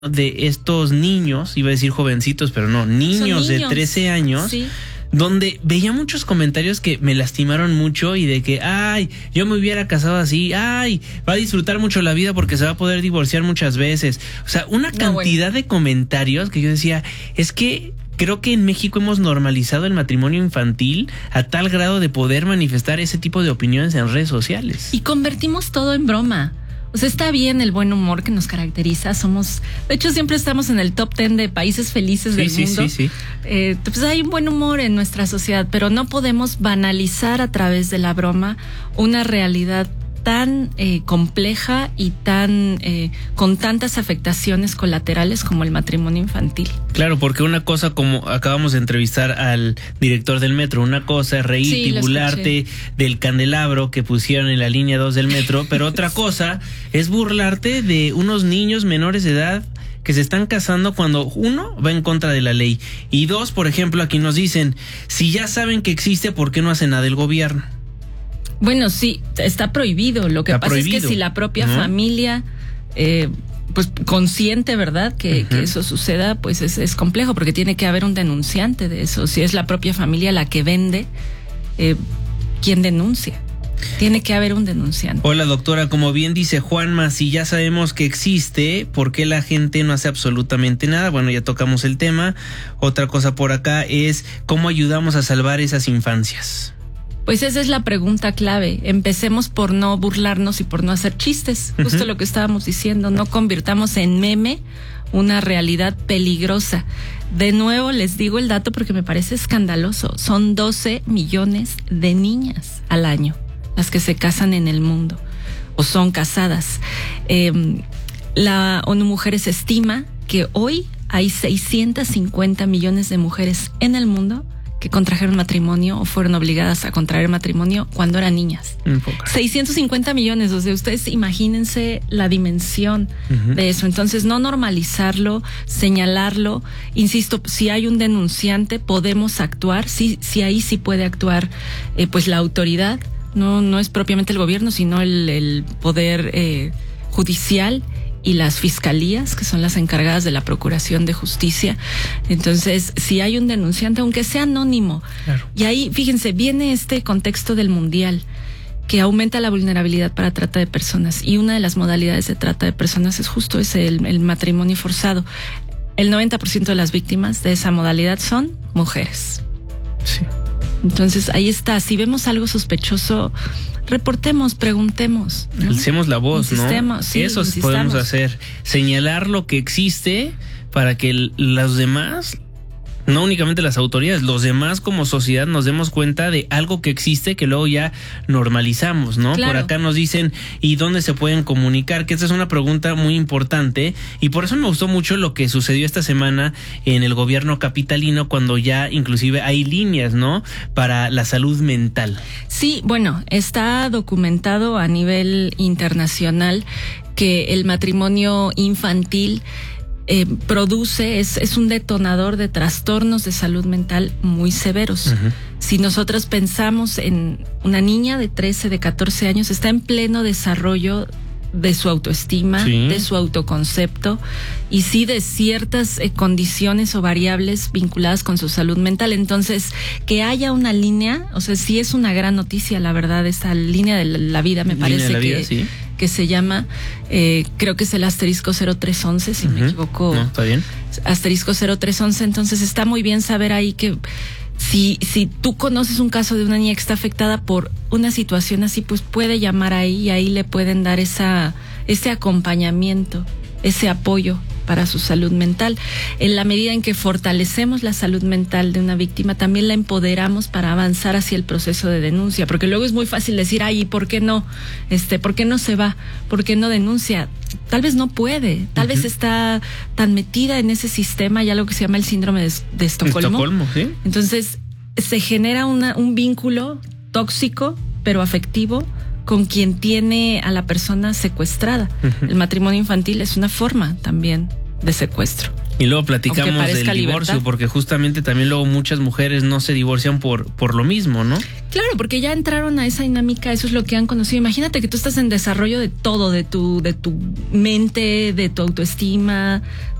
de estos niños, iba a decir jovencitos, pero no, niños de 13 años, sí, donde veía muchos comentarios que me lastimaron mucho y de que, ay, yo me hubiera casado así, ay, va a disfrutar mucho la vida porque se va a poder divorciar muchas veces. O sea, una cantidad de comentarios que yo decía, es que creo que en México hemos normalizado el matrimonio infantil a tal grado de poder manifestar ese tipo de opiniones en redes sociales. Y convertimos todo en broma. O sea, está bien el buen humor que nos caracteriza. De hecho, siempre estamos en el top 10 de países felices del mundo. Sí. Pues hay un buen humor en nuestra sociedad, pero no podemos banalizar a través de la broma una realidad tan compleja y tan con tantas afectaciones colaterales como el matrimonio infantil. Claro, porque una cosa, como acabamos de entrevistar al director del metro, una cosa es reírte y burlarte del candelabro que pusieron en la línea 2 del metro, pero otra cosa es burlarte de unos niños menores de edad que se están casando cuando, uno, va en contra de la ley, y dos, por ejemplo, aquí nos dicen, si ya saben que existe, ¿por qué no hace nada el gobierno? Bueno, sí, está prohibido. Lo que pasa es que si la propia familia, pues consciente, ¿verdad? Que eso suceda, pues es complejo, porque tiene que haber un denunciante de eso. Si es la propia familia la que vende, ¿quién denuncia? Tiene que haber un denunciante. Hola, doctora, como bien dice Juanma, si ya sabemos que existe, ¿por qué la gente no hace absolutamente nada? Bueno, ya tocamos el tema. Otra cosa por acá es, ¿cómo ayudamos a salvar esas infancias? Pues esa es la pregunta clave. Empecemos por no burlarnos y por no hacer chistes. Justo lo que estábamos diciendo. No convirtamos en meme una realidad peligrosa. De nuevo les digo el dato porque me parece escandaloso. Son 12 millones de niñas al año las que se casan en el mundo o son casadas. La ONU Mujeres estima que hoy hay 650 millones de mujeres en el mundo que contrajeron matrimonio o fueron obligadas a contraer matrimonio cuando eran niñas. 650 millones, o sea, ustedes imagínense la dimensión de eso. Entonces, no normalizarlo, señalarlo. Insisto, si hay un denunciante, podemos actuar. Sí, ahí sí puede actuar pues la autoridad. No es propiamente el gobierno, sino el poder judicial y las fiscalías, que son las encargadas de la procuración de justicia. Entonces, si hay un denunciante, aunque sea anónimo, claro. Y ahí, fíjense, viene este contexto del mundial, que aumenta la vulnerabilidad para trata de personas, y una de las modalidades de trata de personas es justo ese, el matrimonio forzado. El 90% de las víctimas de esa modalidad son mujeres. Sí. Entonces, ahí está. Si vemos algo sospechoso, reportemos, preguntemos, ¿no? Alcemos la voz, ¿no? Sí, eso podemos hacer. Señalar lo que existe para que los demás, no únicamente las autoridades, los demás como sociedad nos demos cuenta de algo que existe que luego ya normalizamos, ¿no? Claro. Por acá nos dicen, ¿y dónde se pueden comunicar? Que esta es una pregunta muy importante y por eso me gustó mucho lo que sucedió esta semana en el gobierno capitalino, cuando ya inclusive hay líneas, ¿no? Para la salud mental. Sí, bueno, está documentado a nivel internacional que el matrimonio infantil produce, es un detonador de trastornos de salud mental muy severos. Si nosotros pensamos en una niña de 13, de 14 años, está en pleno desarrollo de su autoestima, de su autoconcepto y sí de ciertas condiciones o variables vinculadas con su salud mental. Entonces, que haya una línea, o sea, sí es una gran noticia, la verdad, esa línea de la vida, me parece que se llama, creo que es el asterisco 0311, si me equivoco. No, está bien. Asterisco 0311, entonces está muy bien saber ahí que si tú conoces un caso de una niña que está afectada por una situación así, pues puede llamar ahí y ahí le pueden dar ese acompañamiento, ese apoyo para su salud mental. En la medida en que fortalecemos la salud mental de una víctima, también la empoderamos para avanzar hacia el proceso de denuncia, porque luego es muy fácil decir, ay, ¿y por qué no? ¿Por qué no se va? ¿Por qué no denuncia? Tal vez no puede, tal vez está tan metida en ese sistema, ya lo que se llama el síndrome de Estocolmo. ¿Sí? Entonces, se genera un vínculo tóxico, pero afectivo, con quien tiene a la persona secuestrada. El matrimonio infantil es una forma también de secuestro. Y luego platicamos del divorcio, porque justamente también luego muchas mujeres no se divorcian por lo mismo, ¿no? Claro, porque ya entraron a esa dinámica, eso es lo que han conocido. Imagínate que tú estás en desarrollo de todo, de tu mente, de tu autoestima,